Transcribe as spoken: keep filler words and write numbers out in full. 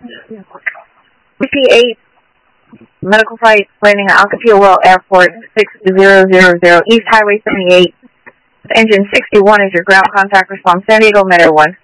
B P eight, medical flight landing at Alcapia Well Airport, six zero zero zero, East Highway seventy-eight. Engine sixty-one is your ground contact response. San Diego Metro one